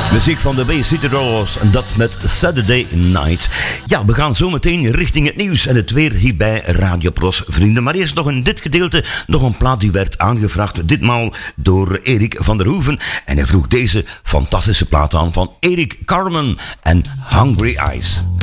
Muziek van de Bay City Rollers en dat met Saturday Night. Ja, we gaan zo meteen richting het nieuws en het weer hier bij Radio Pros, vrienden. Maar eerst nog in dit gedeelte nog een plaat die werd aangevraagd. Ditmaal door Erik van der Hoeven. En hij vroeg deze fantastische plaat aan van Eric Carmen en Hungry Eyes.